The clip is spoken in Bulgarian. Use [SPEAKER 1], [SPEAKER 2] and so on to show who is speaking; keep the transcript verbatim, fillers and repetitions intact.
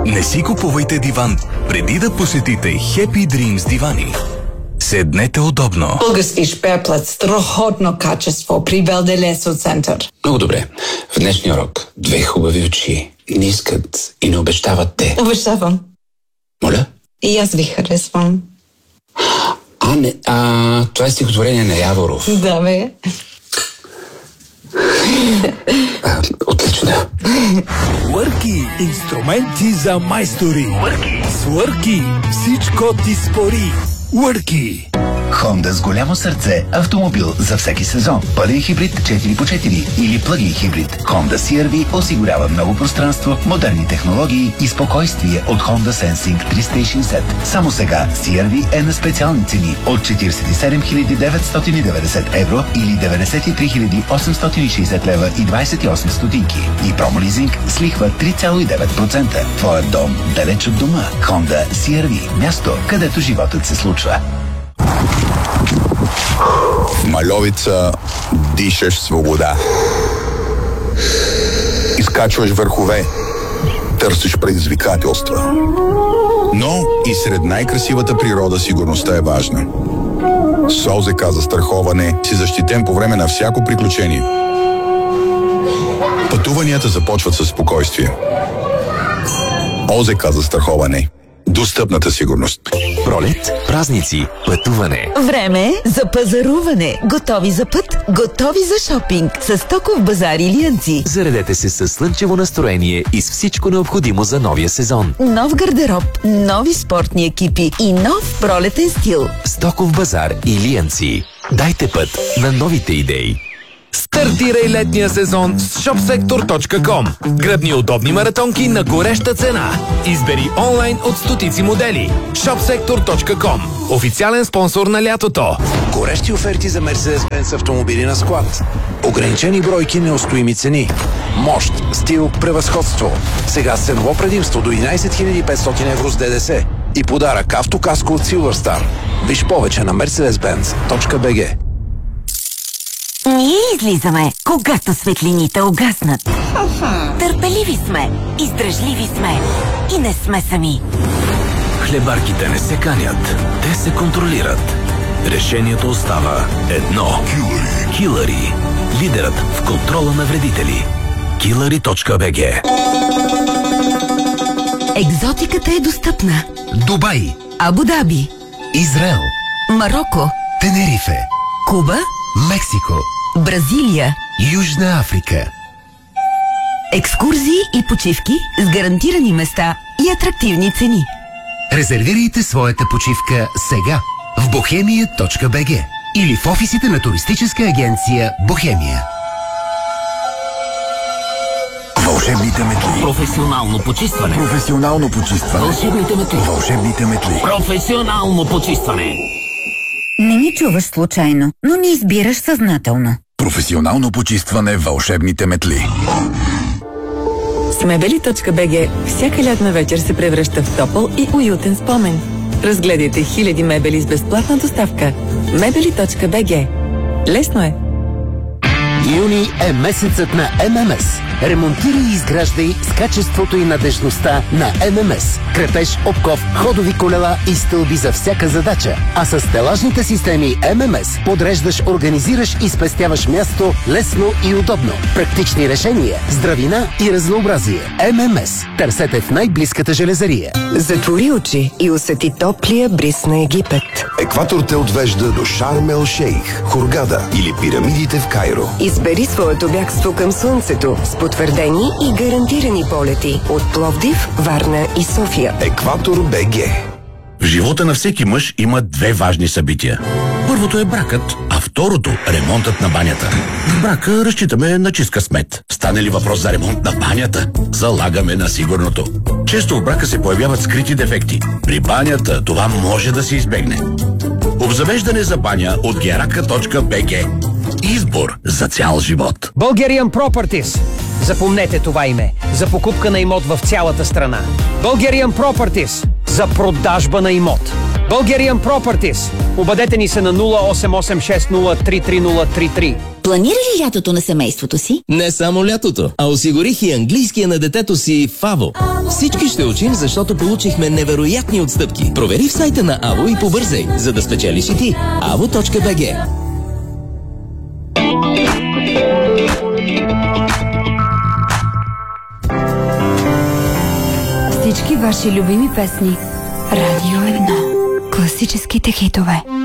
[SPEAKER 1] Не си купувайте диван преди да посетите Happy Dreams дивани. Седнете удобно.
[SPEAKER 2] Български шперплът, страхотно качество при Велделесо център.
[SPEAKER 3] Много добре. В днешния урок две хубави очи не искат и не обещават те.
[SPEAKER 2] Обещавам.
[SPEAKER 3] Моля?
[SPEAKER 2] И аз ви харесвам.
[SPEAKER 3] А, не, а, това е стихотворение на Яворов.
[SPEAKER 2] Да, бе.
[SPEAKER 3] А, отлично.
[SPEAKER 4] Уърки, инструменти за майстори. Уърки. С Уърки всичко ти спори. Уърки.
[SPEAKER 5] Honda с голямо сърце. Автомобил за всеки сезон. Пълен хибрид четири по четири или плъгин хибрид. Honda си ар ви осигурява много пространство, модерни технологии и спокойствие от Honda Sensing триста и шейсет. Само сега си ар ви е на специални цени от четиридесет и седем хиляди деветстотин и деветдесет евро или деветдесет и три хиляди осемстотин и шейсет лева и двадесет и осем стотинки. И промолизинг с лихва три цяло и девет процента. Твоят дом далеч от дома. Honda си ар ви. Място, където животът се случва.
[SPEAKER 6] В Мальовица дишаш свобода. Изкачваш върхове. Търсиш предизвикателства. Но и сред най-красивата природа сигурността е важна. С ОЗК за застраховане си защитен по време на всяко приключение. Пътуванията започват със спокойствие. ОЗК за застраховане. Достъпната сигурност.
[SPEAKER 7] Пролет, празници, пътуване.
[SPEAKER 8] Време за пазаруване. Готови за път, готови за шопинг. С Стоков базар Илиянци.
[SPEAKER 7] Заредете се с слънчево настроение и с всичко необходимо за новия сезон.
[SPEAKER 8] Нов гардероб, нови спортни екипи и нов пролетен стил.
[SPEAKER 7] Стоков базар Илиянци. Дайте път на новите идеи. Стартирай летния сезон с шопсектор точка ком. Гръбни удобни маратонки на гореща цена. Избери онлайн от стотици модели. шопсектор точка ком. Официален спонсор на лятото.
[SPEAKER 9] Горещи оферти за Mercedes-Benz автомобили на склад. Ограничени бройки, неустоими цени. Мощ, стил, превъзходство. Сега с ценово предимство до единадесет хиляди и петстотин евро с ДДС. И подарък автокаско от Silverstar. Виж повече на мерцедес бенц точка би джи.
[SPEAKER 10] Ние излизаме, когато светлините угаснат. Търпеливи сме, издръжливи сме и не сме сами.
[SPEAKER 7] Хлебарките не се канят, те се контролират. Решението остава едно. Килъри. Килъри. Лидерът в контрола на вредители. килъри точка би джи.
[SPEAKER 8] Екзотиката е достъпна.
[SPEAKER 5] Дубай,
[SPEAKER 8] Абу Даби,
[SPEAKER 5] Израел,
[SPEAKER 8] Мароко,
[SPEAKER 5] Тенерифе,
[SPEAKER 8] Куба,
[SPEAKER 5] Мексико,
[SPEAKER 8] Бразилия,
[SPEAKER 5] Южна Африка.
[SPEAKER 8] Екскурзии и почивки с гарантирани места и атрактивни цени.
[SPEAKER 5] Резервирайте своята почивка сега в бохемия точка би джи или в офисите на туристическа агенция Бохемия. Вълшебните метли.
[SPEAKER 11] Професионално почистване.
[SPEAKER 5] Професионално почистване.
[SPEAKER 11] Вълшебните метли.
[SPEAKER 5] Вълшебните метли.
[SPEAKER 11] Професионално почистване.
[SPEAKER 10] Не ни чуваш случайно, но ни избираш съзнателно.
[SPEAKER 5] Професионално почистване. Вълшебните метли.
[SPEAKER 12] С мебели точка би джи всяка лятна вечер се превръща в топъл и уютен спомен. Разгледайте хиляди мебели с безплатна доставка. мебели точка би джи. Лесно е.
[SPEAKER 11] Юни е месецът на Ем Ем Ес. Ремонтирай и изграждай с качеството и надежността на Ем Ем Ес. Крепеж, обков, ходови колела и стълби за всяка задача. А с стелажните системи Ем Ем Ес подреждаш, организираш и спестяваш място лесно и удобно. Практични решения, здравина и разнообразие. Ем Ем Ес. Търсете в най-близката железария.
[SPEAKER 13] Затвори очи и усети топлия бриз на Египет.
[SPEAKER 14] Екватор те отвежда до Шарм ел Шейх, Хургада или пирамидите в Кайро.
[SPEAKER 13] Избери своето бягство към слънцето с потвърдени и гарантирани полети от Пловдив, Варна и София.
[SPEAKER 14] Екватор би джи.
[SPEAKER 15] В живота на всеки мъж има две важни събития. Първото е бракът, а второто – ремонтът на банята. В брака разчитаме на чист късмет. Стане ли въпрос за ремонт на банята, залагаме на сигурното. Често в брака се появяват скрити дефекти. При банята това може да се избегне. Обзавеждане за баня от герака точка би джи. Избор за цял живот.
[SPEAKER 16] Bulgarian Properties. Запомнете това име. За покупка на имот в цялата страна. Bulgarian Properties. За продажба на имот. Bulgarian Properties. Обадете ни се на нула осем осем шест нула три три нула три три.
[SPEAKER 17] Планира ли лятото на семейството си?
[SPEAKER 18] Не само лятото, а осигурих и английския на детето си в АВО. Всички ще учим, защото получихме невероятни отстъпки. Провери в сайта на АВО и побързай, за да спечелиш и ти. avo точка би джи.
[SPEAKER 19] Всички ваши любими песни. Радио едно. Класическите хитове.